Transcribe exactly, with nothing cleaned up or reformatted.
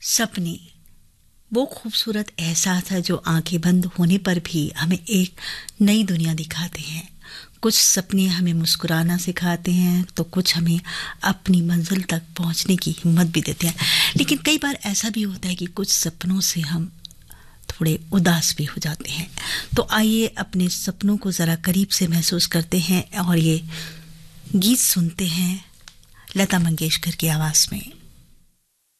सपने वो खूबसूरत एहसास है जो आंखें बंद होने पर भी हमें एक नई दुनिया दिखाते हैं। कुछ सपने हमें मुस्कुराना सिखाते हैं तो कुछ हमें अपनी मंजिल तक पहुंचने की हिम्मत भी देते हैं। लेकिन कई बार ऐसा भी होता है कि कुछ सपनों से हम थोड़े उदास भी हो जाते हैं। तो आइए अपने सपनों को ज़रा करीब से महसूस करते हैं और ये गीत सुनते हैं लता मंगेशकर की आवाज़ में।